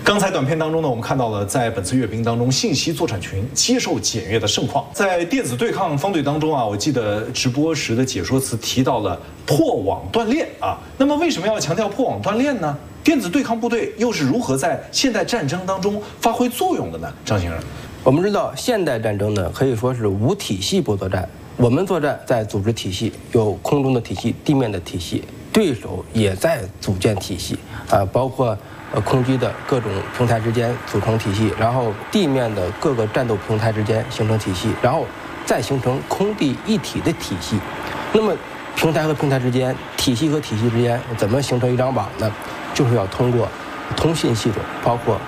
刚才短片当中呢，我们看到了在本次阅兵当中，信息作战群接受检阅的盛况。在电子对抗方队当中啊，我记得直播时的解说词提到了破网锻炼啊。那么为什么要强调破网锻炼呢？电子对抗部队又是如何在现代战争当中发挥作用的呢？张先生， 我们知道现代战争呢可以说是无体系不作战。我们作战在组织体系，有空中的体系、地面的体系，对手也在组建体系啊，包括空军的各种平台之间组成体系，然后地面的各个战斗平台之间形成体系，然后再形成空地一体的体系。那么平台和平台之间、体系和体系之间怎么形成一张网呢？就是要通过通信系统，包括